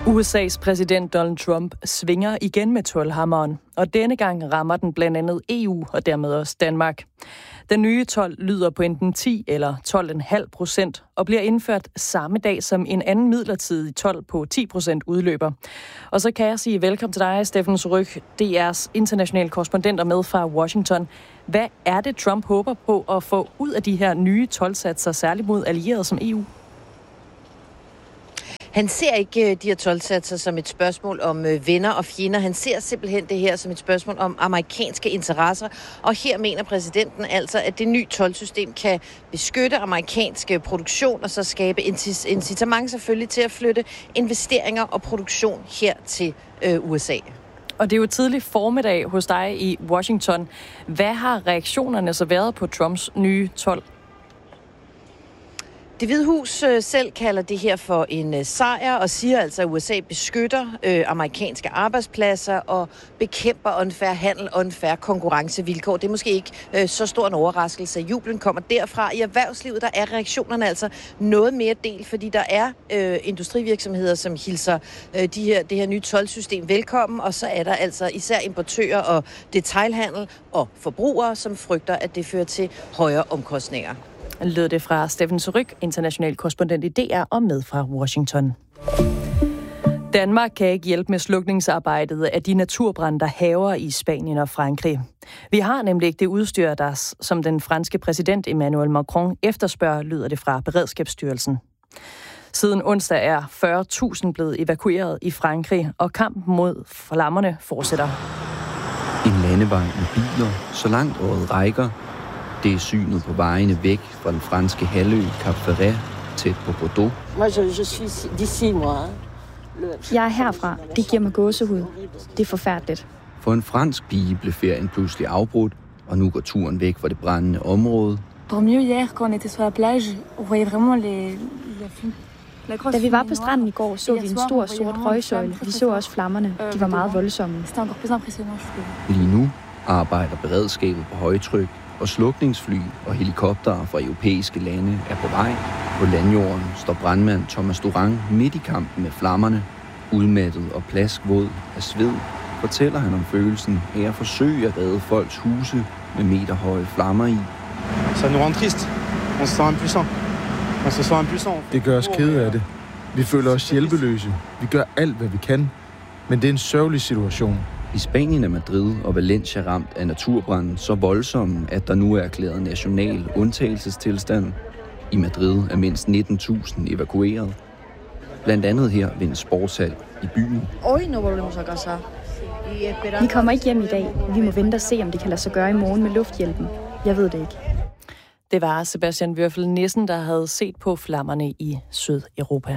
USA's præsident Donald Trump svinger igen med toldhammeren, og denne gang rammer den blandt andet EU og dermed også Danmark. Den nye told lyder på enten 10 eller 12,5% og bliver indført samme dag som en anden midlertidig told på 10% udløber. Og så kan jeg sige velkommen til dig, Steffen Surrugue, DR's internationale korrespondent med fra Washington. Hvad er det, Trump håber på at få ud af de her nye toldsatser, særligt mod allierede som EU? Han ser ikke de her toldsatser som et spørgsmål om venner og fjender. Han ser simpelthen det her som et spørgsmål om amerikanske interesser. Og her mener præsidenten altså, at det nye toldsystem kan beskytte amerikansk produktion og så skabe incitament selvfølgelig til at flytte investeringer og produktion her til USA. Og det er jo tidlig formiddag hos dig i Washington. Hvad har reaktionerne så været på Trumps nye told? Det Hvide Hus selv kalder det her for en sejr og siger altså, at USA beskytter amerikanske arbejdspladser og bekæmper unfair handel og unfair konkurrencevilkår. Det er måske ikke så stor en overraskelse. Jublen kommer derfra. I erhvervslivet der er reaktionerne altså noget mere delt, fordi der er industrivirksomheder, som hilser det her nye toldsystem velkommen, og så er der altså især importører og detailhandel og forbrugere, som frygter, at det fører til højere omkostninger. Lød det fra Steffen Surrugue, international korrespondent i DR og med fra Washington. Danmark kan ikke hjælpe med slukningsarbejdet af de naturbrande, der hærger i Spanien og Frankrig. Vi har nemlig ikke det udstyr, der som den franske præsident Emmanuel Macron efterspørger, lyder det fra Beredskabsstyrelsen. Siden onsdag er 40.000 blevet evakueret i Frankrig, og kampen mod flammerne fortsætter. En landevej med biler, så langt året rækker. Det er synet på vejene væk fra den franske halvø Cap Ferret, tæt på Bordeaux. Jeg er herfra. Det giver mig gåsehud. Det er forfærdeligt. For en fransk pige blev ferien pludselig afbrudt, og nu går turen væk fra det brændende område. Da vi var på stranden i går, så vi en stor sort røgsøjle. Vi så også flammerne. De var meget voldsomme. Lige nu arbejder beredskabet på højtryk, og slukningsfly og helikoptere fra europæiske lande er på vej. På landjorden står brandmand Thomas Durang midt i kampen med flammerne. Udmattet og plaskvåd af sved fortæller han om følelsen af at forsøge at redde folks huse med meterhøje flammer i. Det gør os kede af det. Vi føler os hjælpeløse. Vi gør alt, hvad vi kan. Men det er en sørgelig situation. I Spanien er Madrid og Valencia ramt af naturbranden så voldsomme, at der nu er erklæret national undtagelsestilstand. I Madrid er mindst 19.000 evakueret. Blandt andet her ved en sportshal i byen. Vi kommer ikke hjem i dag. Vi må vente og se, om det kan lade sig gøre i morgen med lufthjælpen. Jeg ved det ikke. Det var Sebastian Würfel Nissen, der havde set på flammerne i Sydeuropa.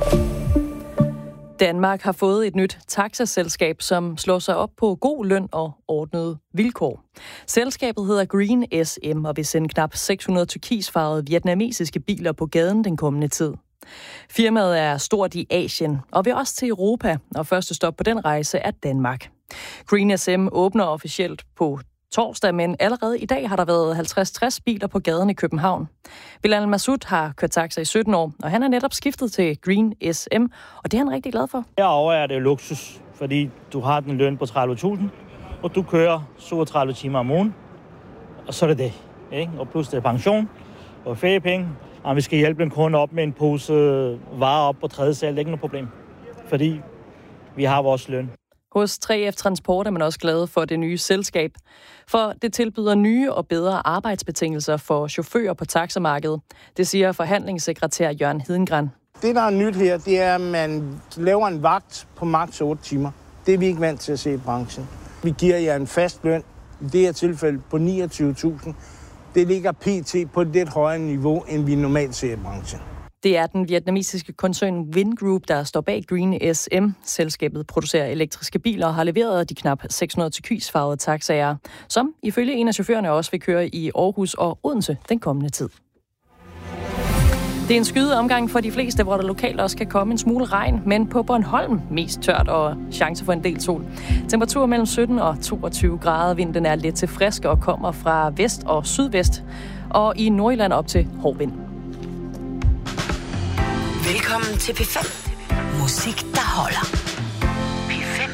Danmark har fået et nyt taxaselskab, som slår sig op på god løn og ordnede vilkår. Selskabet hedder Green SM og vil sende knap 600 turkisfarvede vietnamesiske biler på gaden den kommende tid. Firmaet er stort i Asien og vil også til Europa, og første stop på den rejse er Danmark. Green SM åbner officielt på torsdag, men allerede i dag har der været 50-60 biler på gaden i København. Bilal Massoud har kørt taxa i 17 år, og han er netop skiftet til Green SM, og det er han rigtig glad for. Herovre er det luksus, fordi du har den løn på 30.000, og du kører 37 timer om ugen, og så er det det. Ikke? Og plus det er pension og feriepenge, og vi skal hjælpe en kunde op med en pose varer op på tredje sal, det er ikke noget problem, fordi vi har vores løn. Hos 3F Transport er man også glad for det nye selskab, for det tilbyder nye og bedre arbejdsbetingelser for chauffører på taxamarkedet. Det siger forhandlingssekretær Jørgen Hedengren. Det, der er nyt her, det er, at man laver en vagt på maks 8 timer. Det er vi ikke vant til at se i branchen. Vi giver jer en fast løn, i det her tilfælde på 29.000. Det ligger pt. På et lidt højere niveau, end vi normalt ser i branchen. Det er den vietnamesiske koncern Vingroup, der står bag Green SM. Selskabet producerer elektriske biler og har leveret de knap 600 turkisfarvede taxaer, som ifølge en af chaufførerne også vil køre i Aarhus og Odense den kommende tid. Det er en skyet omgang for de fleste, hvor der lokalt også kan komme en smule regn, men på Bornholm mest tørt og chance for en del sol. Temperatur mellem 17 og 22 grader. Vinden er let til frisk og kommer fra vest og sydvest, og i Nordjylland op til hård vind. Velkommen til P5. Musik, der holder. P5.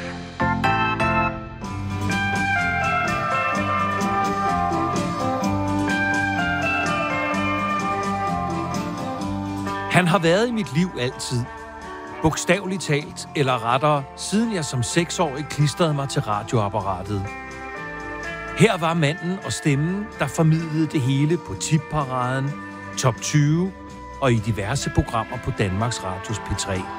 Han har været i mit liv altid. Bogstaveligt talt, eller rettere, siden jeg som 6-årig klistrede mig til radioapparatet. Her var manden og stemmen, der formidlede det hele på Tipparaden, Top 20 og i diverse programmer på Danmarks Radios P3.